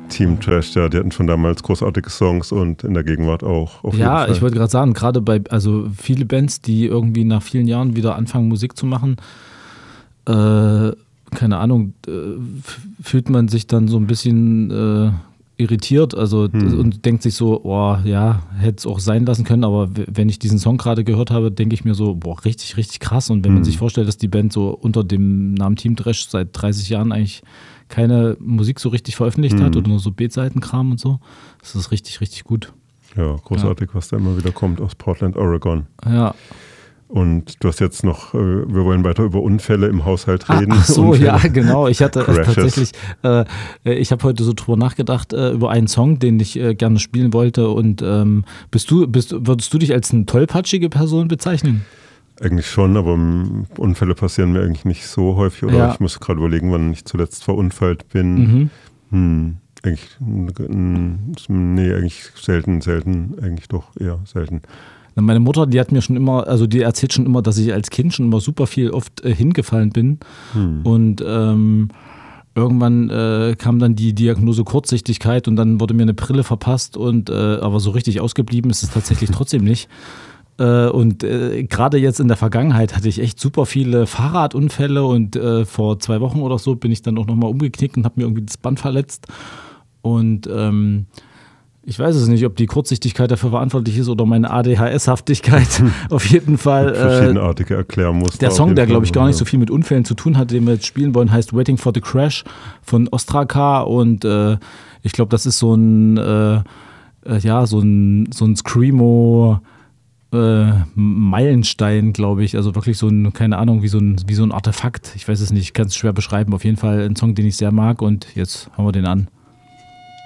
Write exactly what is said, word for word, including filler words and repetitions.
Team Trash, ja, die hatten schon damals großartige Songs und in der Gegenwart auch. Auf ja, jeden Fall. Ich wollte gerade sagen, gerade bei, also viele Bands, die irgendwie nach vielen Jahren wieder anfangen, Musik zu machen, äh, keine Ahnung, äh, fühlt man sich dann so ein bisschen äh, irritiert, also hm. und denkt sich so, oh ja, hätte es auch sein lassen können, aber w- wenn ich diesen Song gerade gehört habe, denke ich mir so, boah, richtig, richtig krass. Und wenn hm. man sich vorstellt, dass die Band so unter dem Namen Team Trash seit dreißig Jahren eigentlich keine Musik so richtig veröffentlicht hm. hat oder nur so B-Seitenkram und so, das ist richtig, richtig gut. Ja, großartig, ja. was da immer wieder kommt aus Portland, Oregon. Ja. Und du hast jetzt noch, äh, wir wollen weiter über Unfälle im Haushalt reden. Ach so, Unfälle. Ja, genau. Ich hatte äh, tatsächlich, äh, ich habe heute so drüber nachgedacht, äh, über einen Song, den ich äh, gerne spielen wollte. Und ähm, bist du, bist, würdest du dich als eine tollpatschige Person bezeichnen? Eigentlich schon, aber um, Unfälle passieren mir eigentlich nicht so häufig. Oder ja. ich muss gerade überlegen, wann ich zuletzt verunfallt bin. Mhm. Hm, eigentlich, nee, eigentlich selten, selten, eigentlich doch eher selten. Meine Mutter, die hat mir schon immer, also die erzählt schon immer, dass ich als Kind schon immer super viel oft äh, hingefallen bin. Hm. Und ähm, irgendwann äh, kam dann die Diagnose Kurzsichtigkeit und dann wurde mir eine Brille verpasst und äh, aber so richtig ausgeblieben ist es tatsächlich trotzdem nicht. Äh, und äh, gerade jetzt in der Vergangenheit hatte ich echt super viele Fahrradunfälle und äh, vor zwei Wochen oder so bin ich dann auch nochmal umgeknickt und habe mir irgendwie das Band verletzt. Und ähm, ich weiß es nicht, ob die Kurzsichtigkeit dafür verantwortlich ist oder meine A D H S-Haftigkeit. Auf jeden Fall. Verschiedenartige Erklärmuster. Der Song, der glaube ich gar nicht so viel mit Unfällen zu tun hat, den wir jetzt spielen wollen, heißt Waiting for the Crash von Ostrakar. Und äh, ich glaube, das ist so ein, äh, ja, so ein, so ein Screamo äh, Meilenstein, glaube ich. Also wirklich so ein, keine Ahnung, wie so ein, wie so ein Artefakt. Ich weiß es nicht, ich kann es schwer beschreiben. Auf jeden Fall ein Song, den ich sehr mag. Und jetzt hören wir den an.